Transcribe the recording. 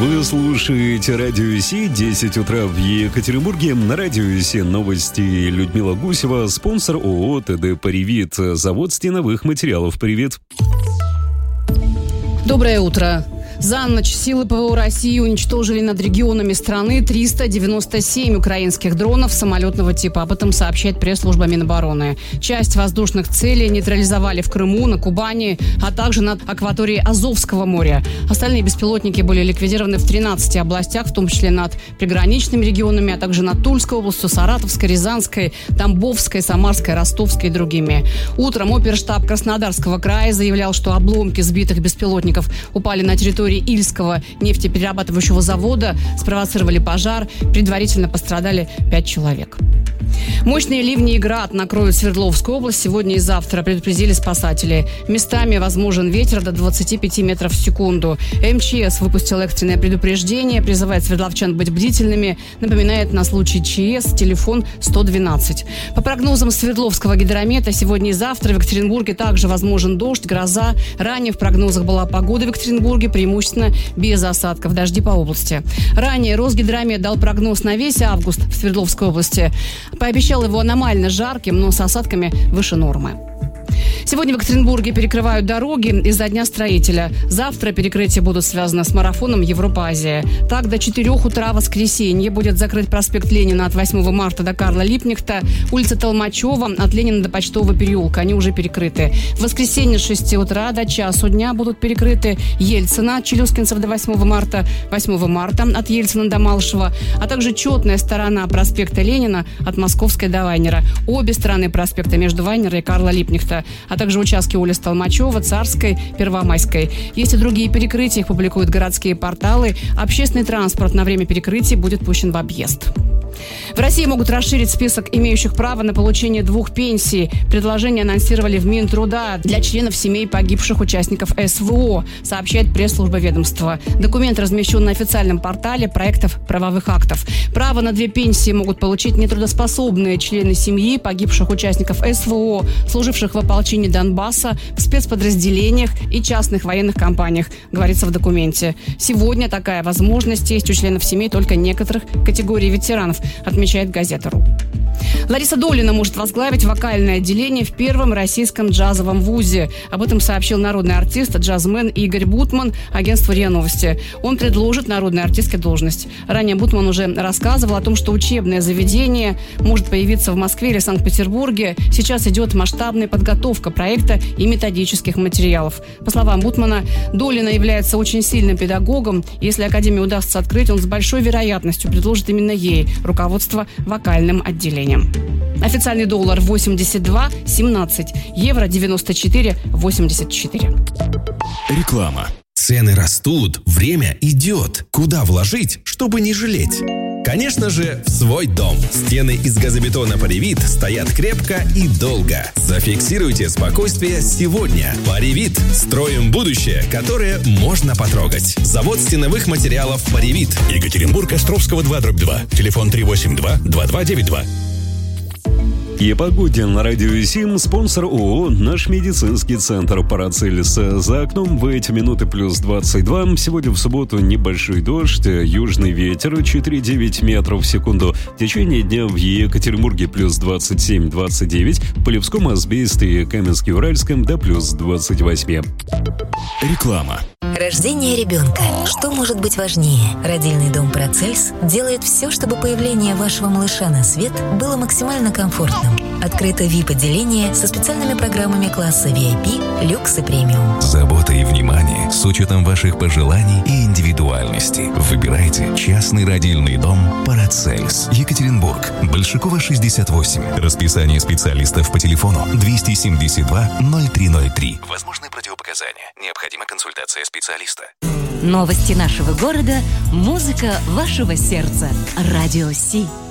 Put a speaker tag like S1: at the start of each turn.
S1: Вы слушаете Радио Си, 10 утра в Екатеринбурге. На Радио Си новости. Людмила Гусева, спонсор ООО ТД «Паривит», завод стеновых материалов «Паривит».
S2: Доброе утро. За ночь силы ПВО России уничтожили над регионами страны 397 украинских дронов самолетного типа. Об этом сообщает пресс-служба Минобороны. Часть воздушных целей нейтрализовали в Крыму, на Кубани, а также над акваторией Азовского моря. Остальные беспилотники были ликвидированы в 13 областях, в том числе над приграничными регионами, а также над Тульской областью, Саратовской, Рязанской, Тамбовской, Самарской, Ростовской и другими. Утром оперштаб Краснодарского края заявлял, что обломки сбитых беспилотников упали на территории Ильского нефтеперерабатывающего завода, спровоцировали пожар, предварительно пострадали 5 человек. Мощные ливни и град накроют Свердловскую область сегодня и завтра, предупредили спасатели. Местами возможен ветер до 25 метров в секунду. МЧС выпустил экстренное предупреждение, призывает свердловчан быть бдительными, напоминает на случай ЧС телефон 112. По прогнозам Свердловского гидромета, сегодня и завтра в Екатеринбурге также возможен дождь, гроза. Ранее в прогнозах была погода в Екатеринбурге, преимущественно без осадков, дожди по области. Ранее Росгидромет дал прогноз на весь август в Свердловской области. Пообещал его аномально жарким, но с осадками выше нормы. Сегодня в Екатеринбурге перекрывают дороги из-за Дня строителя. Завтра перекрытия будут связаны с марафоном Европа-Азия. Так, до 4 утра воскресенье будет закрыт проспект Ленина от 8 марта до Карла Липкнехта, улица Толмачева от Ленина до Почтового переулка. Они уже перекрыты. В воскресенье с 6 утра до часу дня будут перекрыты Ельцина от Челюскинцев до 8 марта, 8 марта от Ельцина до Малышева, а также четная сторона проспекта Ленина от Московской до Вайнера. Обе стороны проспекта между Вайнера и Карла Липкнехта, а также участки улиц Толмачева, Царской, Первомайской. Есть и другие перекрытия, их публикуют городские порталы. Общественный транспорт на время перекрытий будет пущен в объезд. В России могут расширить список имеющих право на получение 2 пенсий. Предложение анонсировали в Минтруда для членов семей погибших участников СВО, сообщает пресс-служба ведомства. Документ размещен на официальном портале проектов правовых актов. Право на 2 пенсии могут получить нетрудоспособные члены семьи погибших участников СВО, служивших в ополчении Донбасса, в спецподразделениях и частных военных компаниях, говорится в документе. Сегодня такая возможность есть у членов семей только некоторых категорий ветеранов, отмечает газета.ру. Лариса Долина может возглавить вокальное отделение в первом российском джазовом вузе. Об этом сообщил народный артист, джазмен Игорь Бутман агентству РИА Новости. Он предложит народной артистке должность. Ранее Бутман уже рассказывал о том, что учебное заведение может появиться в Москве или Санкт-Петербурге. Сейчас идет масштабная подготовка проекта и методических материалов. По словам Бутмана, Долина является очень сильным педагогом. Если академию удастся открыть, он с большой вероятностью предложит именно ей руководство вокальным отделением. Официальный доллар 82.17, евро 94.84.
S3: Реклама. Цены растут, время идет. Куда вложить, чтобы не жалеть? Конечно же, в свой дом. Стены из газобетона «Паривит» стоят крепко и долго. Зафиксируйте спокойствие сегодня. «Паривит» – строим будущее, которое можно потрогать. Завод стеновых материалов «Паривит». Екатеринбург, Островского 2/2. Телефон 382-2292.
S1: И погоде на Радио Сим, спонсор ООО «Наш медицинский центр Парацельс». За окном в эти минуты плюс 22. Сегодня в субботу небольшой дождь, южный ветер 4,9 метров в секунду. В течение дня в Екатеринбурге плюс 27-29, в Полевском, Азбесте и Каменске-Уральском до плюс 28.
S3: Реклама.
S4: Рождение ребенка. Что может быть важнее? Родильный дом «Парацельс» делает все, чтобы появление вашего малыша на свет было максимально комфортным. Открыто VIP-отделение со специальными программами класса VIP, люкс и премиум.
S3: Забота и внимание с учетом ваших пожеланий и индивидуальности. Выбирайте частный родильный дом «Парацельс». Екатеринбург, Большакова, 68. Расписание специалистов по телефону 272-0303. Возможны противопоказания. Необходима консультация специалиста.
S5: Новости нашего города, музыка вашего сердца. Радио Си.